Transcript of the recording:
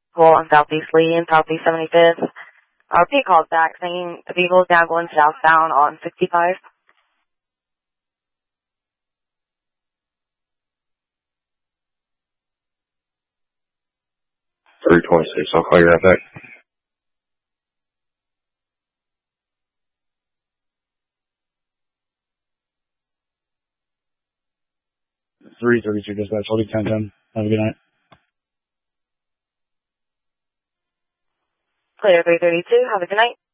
Well, on Southeast Lee and Southeast 75th. P calls back saying the vehicle is now going southbound on 65. 326. I'll call you right back. Three 32 dispatch. I'll be 10-10. Have a good night. Clear 332. Have a good night.